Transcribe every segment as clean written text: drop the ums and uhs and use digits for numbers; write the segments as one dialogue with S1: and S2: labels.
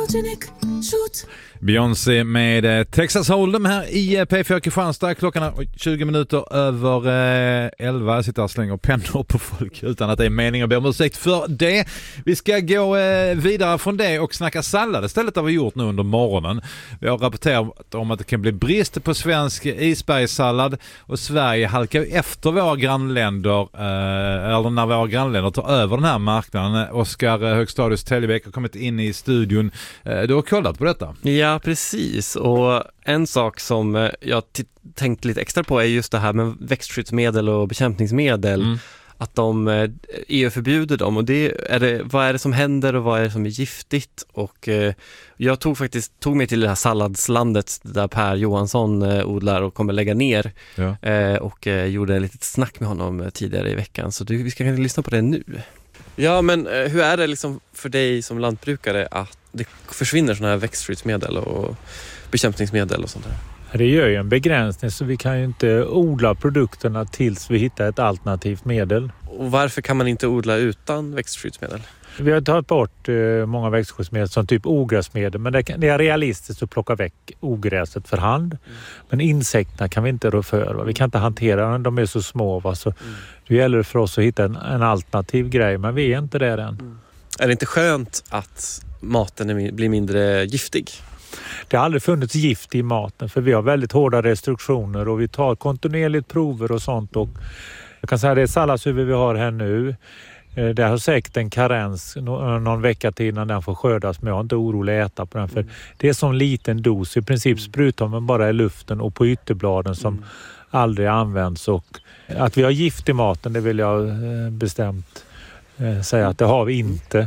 S1: Photogenic shoot.
S2: Beyoncé med Texas Hold'em här i P4 Kristianstad. Klockan är 20 minuter över 11. Jag sitter och slänger pennor på folk utan att det är mening att be om ursäkt för det. Vi ska gå vidare från det och snacka sallad. Istället har vi gjort nu under morgonen. Vi har rapporterat om att det kan bli brist på svensk isbergssallad och Sverige halkar ju efter våra grannländer eller när våra grannländer tar över den här marknaden. Oskar Högstadius Täljebäck har kommit in i studion. Du har kollat på detta.
S3: Ja, precis. Och en sak som jag tänkt lite extra på är just det här med växtskyddsmedel och bekämpningsmedel. Att EU förbjuder dem. Och vad är det som händer och vad är det som är giftigt? Och jag tog mig till det här salladslandet där Per Johansson odlar och kommer lägga ner. Ja. Och gjorde ett litet snack med honom tidigare i veckan. Så vi ska lyssna på det nu. Ja, men hur är det liksom för dig som lantbrukare att det försvinner sådana här växtskyddsmedel och bekämpningsmedel och sånt där?
S4: Det gör ju en begränsning, så vi kan ju inte odla produkterna tills vi hittar ett alternativt medel.
S3: Och varför kan man inte odla utan växtskyddsmedel?
S4: Vi har tagit bort många växtskyddsmedel som typ ogräsmedel, men det är realistiskt att plocka väck ogräset för hand. Men insekterna kan vi inte rå för. Vi kan inte hantera dem, de är så små. Så det gäller för oss att hitta en alternativ grej, men vi är inte där än.
S3: Är det inte skönt att maten blir mindre giftig?
S4: Det har aldrig funnits gift i maten, för vi har väldigt hårda restriktioner och vi tar kontinuerligt prover och sånt. Och jag kan säga att det salladshuvud vi har här nu, det har säkert en karens någon vecka till innan den får skördas, men jag är inte orolig att äta på den, för det är som liten dos. I princip sprutar man bara i luften och på ytterbladen som aldrig används. Och att vi har gift i maten, det vill jag bestämt säga att det har vi inte.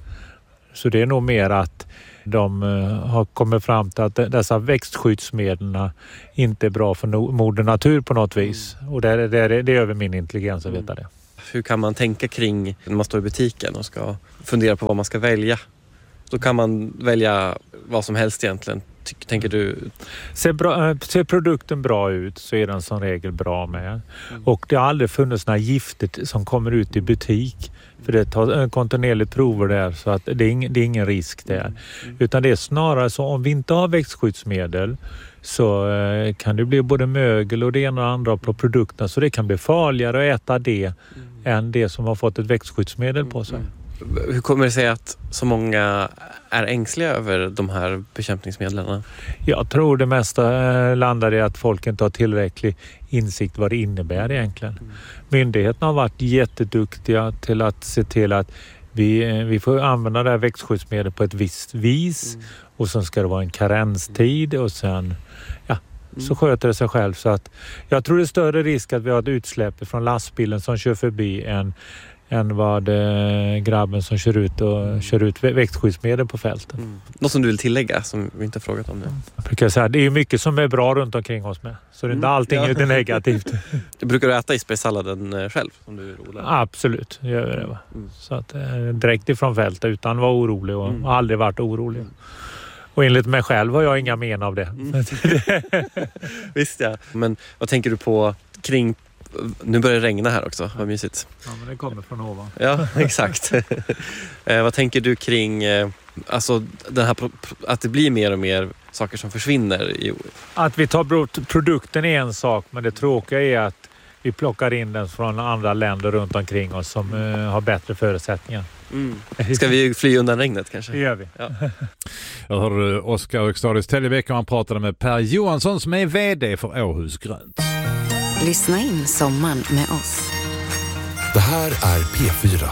S4: Så det är nog mer att de har kommit fram till att dessa växtskyddsmedlen inte är bra för moder natur på något vis. Och det är över min intelligens att veta det.
S3: Hur kan man tänka kring när man står i butiken och ska fundera på vad man ska välja? Då kan man välja vad som helst egentligen, tänker du?
S4: Ser produkten bra ut så är den som regel bra med. Och det har aldrig funnits några gifter som kommer ut i butik. För det tar kontinuerligt prover där, så att det är ingen risk där. Utan det är snarare så, om vi inte har växtskyddsmedel så kan det bli både mögel och det ena och andra på produkterna. Så det kan bli farligare att äta det än det som har fått ett växtskyddsmedel på sig.
S3: Hur kommer det sig att så många är ängsliga över de här bekämpningsmedlen? Jag
S4: tror det mesta landar i att folk inte har tillräcklig insikt vad det innebär egentligen. Myndigheterna har varit jätteduktiga till att se till att vi får använda det här växtskyddsmedlet på ett visst vis. Och sen ska det vara en karenstid och sen så sköter det sig själv. Så att jag tror det är större risk att vi har ett utsläpp från lastbilen som kör förbi än vad grabben som kör ut växtskyddsmedel på fälten.
S3: Något som du vill tillägga som vi inte har frågat om nu?
S4: Jag brukar säga, det är mycket som är bra runt omkring oss med. Så det är inte allting är negativt.
S3: Brukar du äta isbergssalladen själv som du odlar?
S4: Absolut, jag gör det. Va? Så att direkt ifrån fältet utan att vara orolig och har aldrig varit orolig. Och enligt mig själv har jag inga men av det.
S3: Visst ja. Men vad tänker du på kring... Nu börjar det regna här också, vad mysigt.
S4: Ja, men det kommer från ovan.
S3: Ja, exakt. Vad tänker du kring alltså den här, att det blir mer och mer saker som försvinner?
S4: Att vi tar bort produkten är en sak, men det tråkiga är att vi plockar in den från andra länder runt omkring oss som har bättre förutsättningar.
S3: Ska vi fly undan regnet kanske?
S4: Det gör vi.
S3: Ja.
S2: Jag hörde Oskar Högstadius Täljebäck och han pratade med Per Johansson som är vd för Åhus Grönt.
S1: Lyssna in sommaren med oss.
S5: Det här är P4.